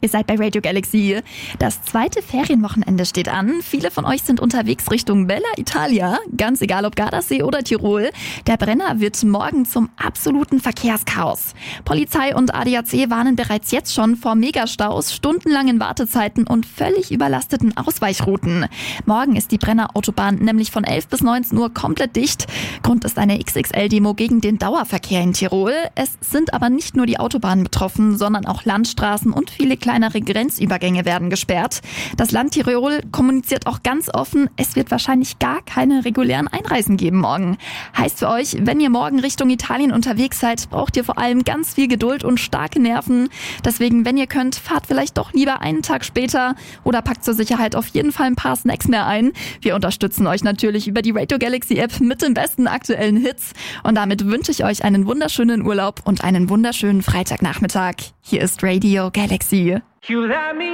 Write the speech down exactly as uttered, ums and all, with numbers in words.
Ihr seid bei Radio Galaxy. Das zweite Ferienwochenende steht an. Viele von euch sind unterwegs Richtung Bella Italia. Ganz egal ob Gardasee oder Tirol. Der Brenner wird morgen zum absoluten Verkehrschaos. Polizei und A D A C warnen bereits jetzt schon vor Megastaus, stundenlangen Wartezeiten und völlig überlasteten Ausweichrouten. Morgen ist die Brenner Autobahn nämlich von elf bis neunzehn Uhr komplett dicht. Grund ist eine X X L-Demo gegen den Dauerverkehr in Tirol. Es sind aber nicht nur die Autobahnen betroffen, sondern auch Landstraßen und viele kleinere Grenzübergänge werden gesperrt. Das Land Tirol kommuniziert auch ganz offen, es wird wahrscheinlich gar keine regulären Einreisen geben morgen. Heißt für euch, wenn ihr morgen Richtung Italien unterwegs seid, braucht ihr vor allem ganz viel Geduld und starke Nerven. Deswegen, wenn ihr könnt, fahrt vielleicht doch lieber einen Tag später oder packt zur Sicherheit auf jeden Fall ein paar Snacks mehr ein. Wir unterstützen euch natürlich über die Radio Galaxy App mit den besten aktuellen Hits. Und damit wünsche ich euch einen wunderschönen Urlaub und einen wunderschönen Freitagnachmittag. Hier ist Radio Galaxy.